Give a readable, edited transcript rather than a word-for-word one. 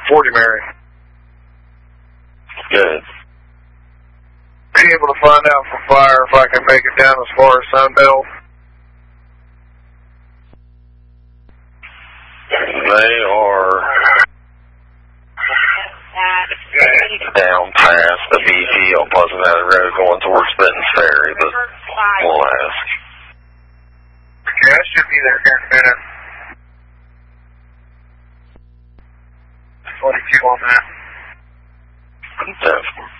40 Mary. Good. Be able to find out from fire if I can make it down as far as Sunbelt. They are down past the BP on Pleasant Valley Road going towards Benton's Ferry, but we'll ask. Okay, I should be there here in a minute. 22 on that. Definitely.